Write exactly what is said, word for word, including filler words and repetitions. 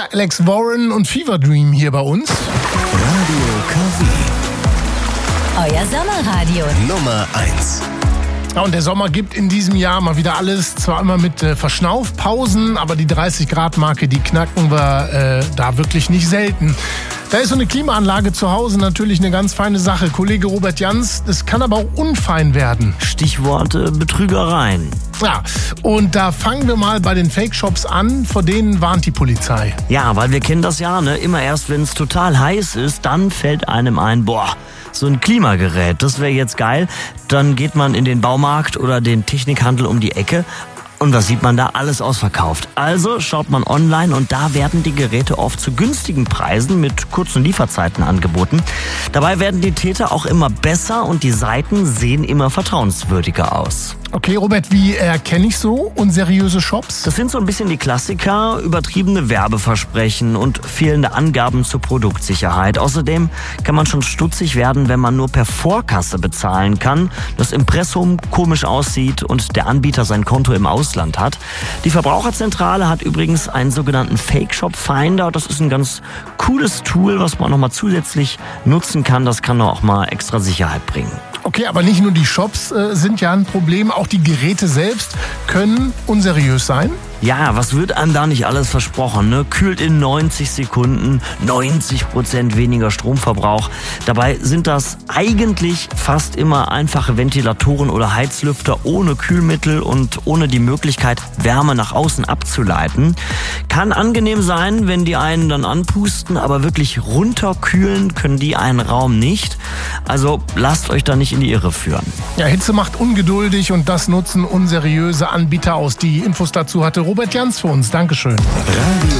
Alex Warren und Fever Dream hier bei uns. Radio K W. Euer Sommerradio. Nummer eins. Ja, und der Sommer gibt in diesem Jahr mal wieder alles, zwar immer mit äh, Verschnaufpausen, aber die dreißig Grad Marke, die knacken wir äh, da wirklich nicht selten. Da ist so eine Klimaanlage zu Hause natürlich eine ganz feine Sache. Kollege Robert Jans, das kann aber auch unfein werden. Stichwort äh, Betrügereien. Ja, und da fangen wir mal bei den Fake-Shops an, vor denen warnt die Polizei. Ja, weil wir kennen das ja, ne? Immer erst, wenn es total heiß ist, dann fällt einem ein, boah, so ein Klimagerät, das wäre jetzt geil. Dann geht man in den Baumarkt oder den Technikhandel um die Ecke. Und was sieht man da? Alles ausverkauft. Also schaut man online und da werden die Geräte oft zu günstigen Preisen mit kurzen Lieferzeiten angeboten. Dabei werden die Täter auch immer besser und die Seiten sehen immer vertrauenswürdiger aus. Okay, Robert, wie erkenne ich so unseriöse Shops? Das sind so ein bisschen die Klassiker, übertriebene Werbeversprechen und fehlende Angaben zur Produktsicherheit. Außerdem kann man schon stutzig werden, wenn man nur per Vorkasse bezahlen kann, das Impressum komisch aussieht und der Anbieter sein Konto im Ausland hat. Die Verbraucherzentrale hat übrigens einen sogenannten Fake-Shop-Finder. Das ist ein ganz cooles Tool, was man nochmal zusätzlich nutzen kann. Das kann auch mal extra Sicherheit bringen. Okay, aber nicht nur die Shops äh, sind ja ein Problem, auch die Geräte selbst können unseriös sein. Ja, was wird einem da nicht alles versprochen, ne? Kühlt in neunzig Sekunden, neunzig Prozent weniger Stromverbrauch. Dabei sind das eigentlich fast immer einfache Ventilatoren oder Heizlüfter ohne Kühlmittel und ohne die Möglichkeit, Wärme nach außen abzuleiten. Kann angenehm sein, wenn die einen dann anpusten, aber wirklich runterkühlen können die einen Raum nicht. Also lasst euch da nicht in die Irre führen. Ja, Hitze macht ungeduldig und das nutzen unseriöse Anbieter aus. Die Infos dazu hatte Robert Jans für uns. Dankeschön. Radio